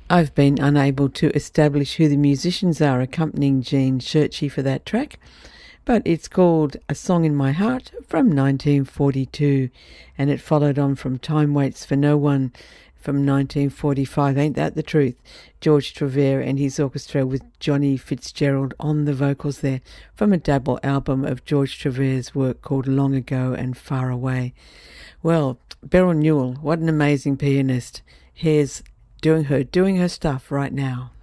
I've been unable to establish who the musicians are accompanying Jean Churchy for that track, but it's called A Song in My Heart from 1942, and it followed on from Time Waits for No One from 1945. Ain't that the truth? George Trevere and his orchestra with Johnny Fitzgerald on the vocals there, from a double album of George Trevere's work called Long Ago and Far Away. Well, Beryl Newell, what an amazing pianist. Here's doing her stuff right now.